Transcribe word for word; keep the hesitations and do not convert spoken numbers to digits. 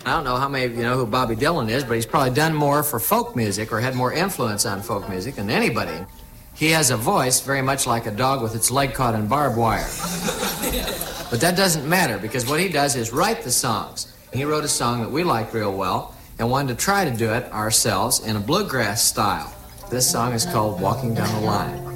I don't know how many of you know who Bobby Dylan is, but he's probably done more for folk music or had more influence on folk music than anybody. He has a voice very much like a dog with its leg caught in barbed wire. But that doesn't matter, because what he does is write the songs. He wrote a song that we liked real well and wanted to try to do it ourselves in a bluegrass style. This song is called Walking Down the Line.